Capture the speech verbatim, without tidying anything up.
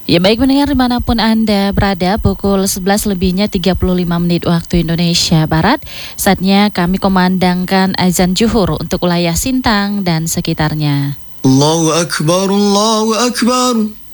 Ya baik pendengar dimanapun Anda berada, pukul sebelas lebihnya tiga puluh lima menit waktu Indonesia Barat. Saatnya kami kumandangkan azan Zuhur untuk wilayah Sintang dan sekitarnya. Allahu Akbar, Allahu Akbar.